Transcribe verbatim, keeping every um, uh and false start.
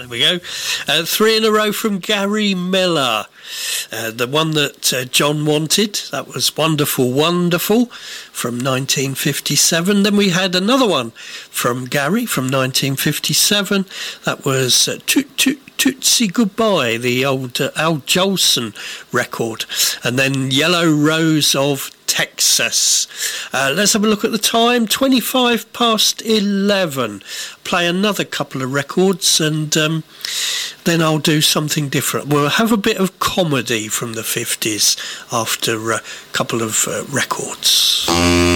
There we go. Uh, three in a row from Gary Miller. Uh, the one that uh, John wanted, that was Wonderful, Wonderful from nineteen fifty-seven. Then we had another one from Gary from nineteen fifty-seven. That was uh, Toot Toot Tootsie Goodbye, the old uh, Al Jolson record. And then Yellow Rose of Texas. Uh, let's have a look at the time. twenty-five past eleven. Play another couple of records and um, then I'll do something different. We'll have a bit of comedy from the fifties after a couple of uh, records.